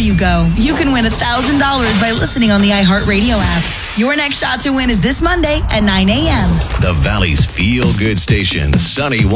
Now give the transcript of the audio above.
you go. You can win $1,000 by listening on the iHeartRadio app. Your next shot to win is this Monday at 9 a.m. The Valley's feel-good station, Sunny